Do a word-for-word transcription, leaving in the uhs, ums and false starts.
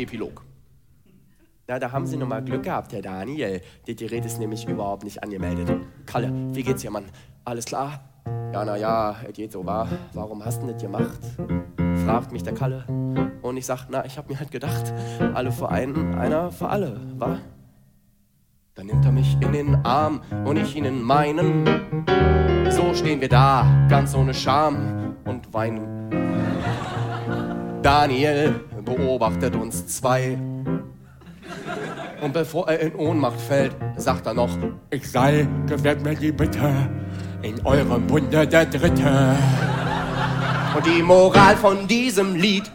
Epilog. Na, da haben Sie noch mal Glück gehabt, Herr Daniel. Das Gerät ist nämlich überhaupt nicht angemeldet. Kalle, wie geht's dir, Mann? Alles klar? Ja, na ja, es geht so, wa? Warum hast du das gemacht? Fragt mich der Kalle. Und ich sag, na, ich hab mir halt gedacht, alle für einen, einer für alle, wa? Dann nimmt er mich in den Arm und ich ihn in meinen. So stehen wir da, ganz ohne Scham und weinen. Daniel beobachtet uns zwei. Und bevor er in Ohnmacht fällt, sagt er noch: Ich sei, gewährt mir die Bitte, in eurem Bunde der Dritte. Und die Moral von diesem Lied